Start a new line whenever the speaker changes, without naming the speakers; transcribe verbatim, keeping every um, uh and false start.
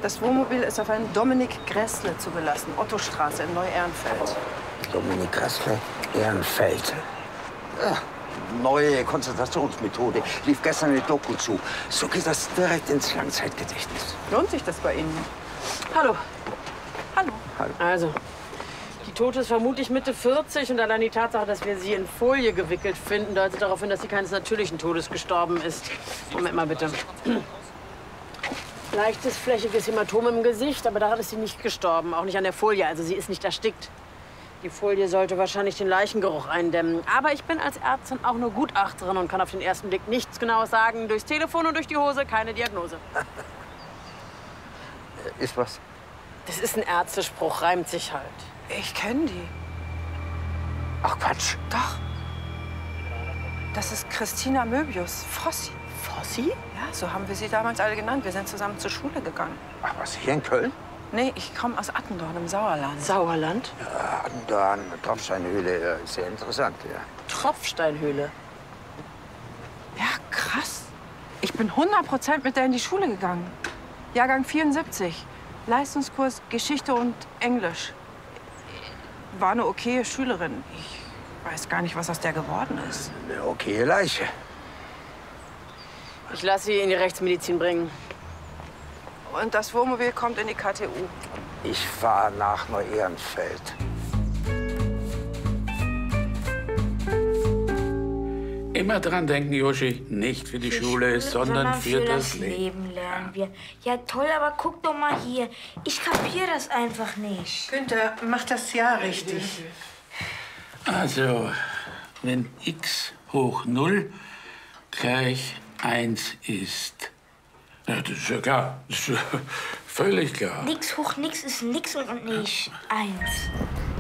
Das Wohnmobil ist auf einen Dominik Grässle zugelassen, Ottostraße in Neu-Ehrenfeld.
Dominik Grässle, Ehrenfeld. Ja, neue Konzentrationsmethode. Lief gestern eine Doku zu. So geht das direkt ins Langzeitgedächtnis.
Lohnt sich das bei Ihnen? Hallo. Hallo.
Hallo.
Also, die Tote ist vermutlich Mitte vierzig und allein die Tatsache, dass wir sie in Folie gewickelt finden, deutet darauf hin, dass sie keines natürlichen Todes gestorben ist. Moment mal bitte. Leichtes flächiges Hämatom im Gesicht, aber daran ist sie nicht gestorben, auch nicht an der Folie, also sie ist nicht erstickt. Die Folie sollte wahrscheinlich den Leichengeruch eindämmen. Aber ich bin als Ärztin auch nur Gutachterin und kann auf den ersten Blick nichts Genaues sagen. Durchs Telefon und durch die Hose keine Diagnose.
Ist was?
Das ist ein Ärztespruch, reimt sich halt.
Ich kenne die.
Ach, Quatsch.
Doch. Das ist Christina Möbius, Fossi.
Fossi?
Ja, so haben wir sie damals alle genannt. Wir sind zusammen zur Schule gegangen.
Ach, was, hier in Köln?
Nee, ich komme aus Attendorn im Sauerland.
Sauerland?
Ja, da eine Tropfsteinhöhle, äh, sehr interessant, ja.
Tropfsteinhöhle.
Ja, krass. Ich bin hundert Prozent mit der in die Schule gegangen. Jahrgang vierundsiebzig. Leistungskurs Geschichte und Englisch. War eine okaye Schülerin. Ich weiß gar nicht, was aus der geworden ist.
Eine okaye Leiche.
Ich lasse sie in die Rechtsmedizin bringen.
Und das Wohnmobil kommt in die K T U.
Ich fahre nach Neu-Ehrenfeld.
Immer dran denken, Joshi, nicht für die
Für
Schule, sondern für das Leben.
Leben lernen wir. Ja, toll, aber guck doch mal hier. Ich kapiere das einfach nicht.
Günther, mach das ja richtig.
Also, wenn x hoch null gleich eins ist. Ja, das ist ja klar. Das ist ja völlig klar.
Nix hoch nix ist nix und, und nicht eins.